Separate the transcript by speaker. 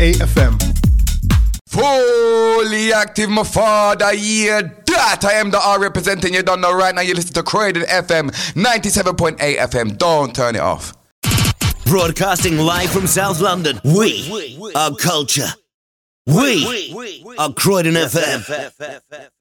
Speaker 1: FM.
Speaker 2: Fully active, my father, yeah, that I am the R representing. You don't know right now. You listen to Croydon FM 97.8 FM. Don't turn it off.
Speaker 3: Broadcasting live from South London. We are culture. We are Croydon FM.